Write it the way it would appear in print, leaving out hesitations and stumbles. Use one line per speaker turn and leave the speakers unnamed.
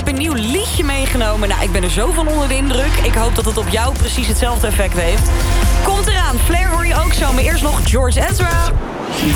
heb een nieuw liedje meegenomen. Nou, ik ben er zo van onder de indruk. Ik hoop dat het op jou precies hetzelfde effect heeft. Komt eraan, Flair hoor je ook zo. Maar eerst nog George Ezra.